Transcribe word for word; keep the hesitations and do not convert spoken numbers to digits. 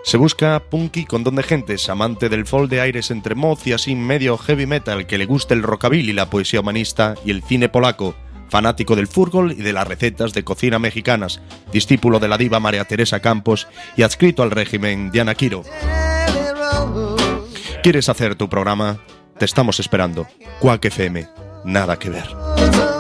Se busca punky con don de gentes, amante del folk de aires entre mod y así medio heavy metal, que le guste el rockabilly, la poesía humanista y el cine polaco, fanático del fútbol y de las recetas de cocina mexicanas, discípulo de la diva María Teresa Campos y adscrito al régimen de Ana Quiro. ¿Quieres hacer tu programa? Te estamos esperando. Quack F M, nada que ver.